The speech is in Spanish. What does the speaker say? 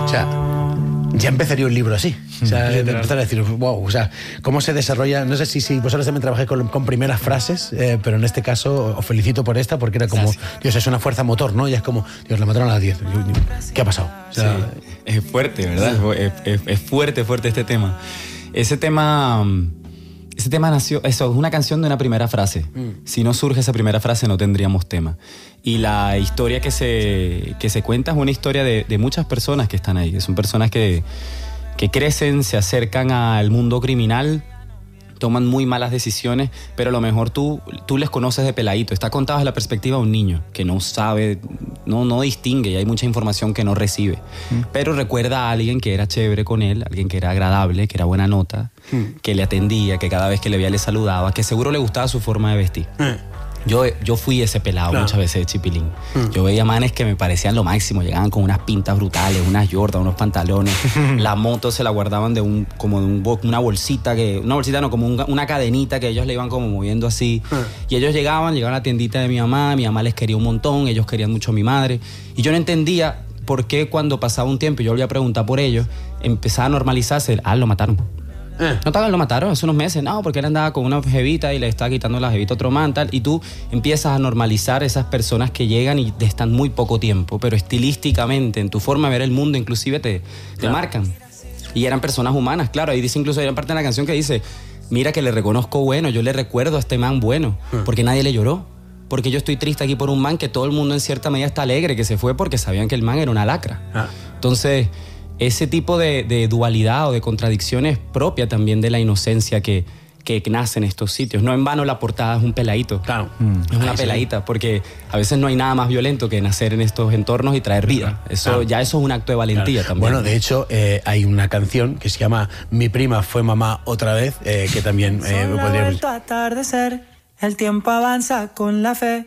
O sea, ya empezaría un libro así. O sea, empezar a decir, wow, o sea, cómo se desarrolla. No sé si vosotros también trabajáis con primeras frases, pero en este caso os felicito por esta, porque era como, Dios, es una fuerza motor, ¿no? Y es como, Dios, la mataron a las 10. ¿Qué ha pasado? O sea, sí, es fuerte, ¿verdad? Es fuerte este tema. Ese tema nació, eso es una canción de una primera frase. Si no surge esa primera frase no tendríamos tema. Y la historia que se cuenta es una historia de muchas personas que están ahí, que son personas que crecen, se acercan al mundo criminal, toman muy malas decisiones, pero a lo mejor tú les conoces de peladito. Está contado desde la perspectiva de un niño que no sabe, no distingue, y hay mucha información que no recibe. Pero recuerda a alguien que era chévere con él, alguien que era agradable, que era buena nota, que le atendía, que cada vez que le veía le saludaba, que seguro le gustaba su forma de vestir. Yo fui ese pelado muchas veces de Chipilín. Yo veía manes que me parecían lo máximo, llegaban con unas pintas brutales, unas Jordan, unos pantalones. La moto se la guardaban una bolsita, como una cadenita que ellos le iban como moviendo así. Y ellos llegaban a la tiendita de mi mamá les quería un montón, ellos querían mucho a mi madre. Y yo no entendía por qué cuando pasaba un tiempo y yo volvía a preguntar por ellos, empezaba a normalizarse, lo mataron. No, lo mataron hace unos meses. No, porque él andaba con una jevita y le estaba quitando la jevita a otro man, tal. Y tú empiezas a normalizar esas personas que llegan y están muy poco tiempo, pero estilísticamente, en tu forma de ver el mundo, inclusive te marcan. Y eran personas humanas, claro. Ahí dice incluso, hay una parte de la canción que dice, mira que le reconozco bueno, yo le recuerdo a este man bueno, porque nadie le lloró. Porque yo estoy triste aquí por un man que todo el mundo en cierta medida está alegre que se fue porque sabían que el man era una lacra. Entonces, ese tipo de dualidad o de contradicciones propia también de la inocencia que nace en estos sitios. No en vano la portada es un peladito. Claro. Es una peladita, porque a veces no hay nada más violento que nacer en estos entornos y traer vida. Ya eso es un acto de valentía también. Bueno, de hecho, hay una canción que se llama Mi prima fue mamá otra vez, que también podría... atardecer, el tiempo avanza con la fe.